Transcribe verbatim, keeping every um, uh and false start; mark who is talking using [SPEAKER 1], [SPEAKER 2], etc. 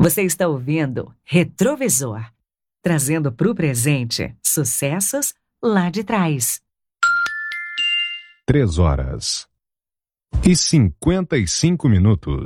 [SPEAKER 1] Você está ouvindo Retrovisor, trazendo para o presente sucessos lá de trás.
[SPEAKER 2] Três horas e cinquenta e cinco minutos.